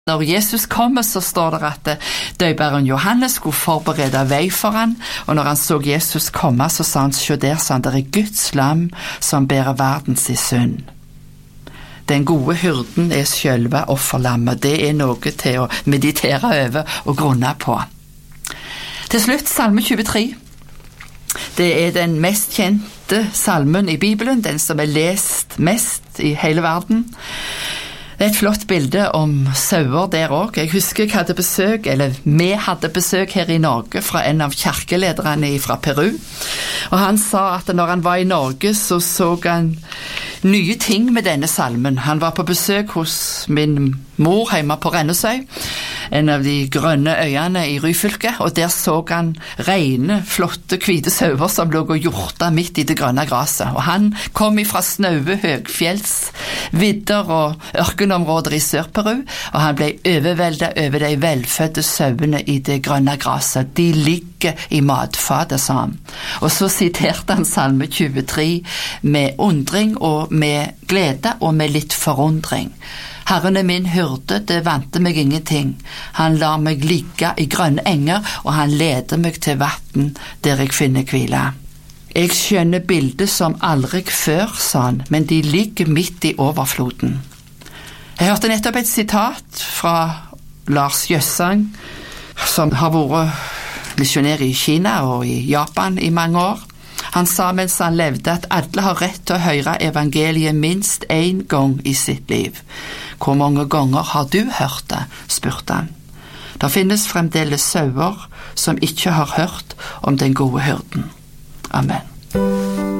Når Jesus kommer, så står det at døperen Johannes skulle forberede vei for han, og når han så Jesus komme, så sa han, se der, sa han, det Guds lam som bærer verdens synd. Den gode hyrden selve offerlammet. Det noe til å meditere over og grunne på. Til slutt, salme 23. Det den mest kjente salmen i Bibelen, den som lest mest i hele verden. Det et flott bilde om sauer der også. Jeg husker jeg hadde besøk, eller vi hadde besøk her i Norge fra en av kirkelederne fra Peru. Og han sa at når han var i Norge, så han nye ting med denne salmen. Han var på besøk hos min mor hjemme på Rennesøy, en av de grønne øyene i Ryfylke, og der så han rene, flotte, hvite sauer som lå og hjorta midt i det grønne graset. Og han kom fra snaue høgfjells, vidder og ørkenområder i Sør-Peru, og han ble overveldet over de velfødde sauene i det grønne graset. De ligger i matfatet, sa han. Og så siterte han salme 23 med undring og med glede og med litt forundring. Herren min hyrde, det vante meg ingenting. Han lar meg ligge i grønne enger, og han leder meg til vatten der jeg finner hvile. Jeg skjønner bildet som aldri før, sa han, men de ligger midt i overfloden. Jeg hørte nettopp et sitat fra Lars Jøssang, som har vært misjonær i Kina og i Japan i mange år. Han sa mens han levde at alle har rett til å høre evangeliet minst en gang i sitt liv. Hvor mange ganger har du hørt det, spurte han. Det finnes fremdeles sauer som ikke har hørt om den gode hyrden. Amen.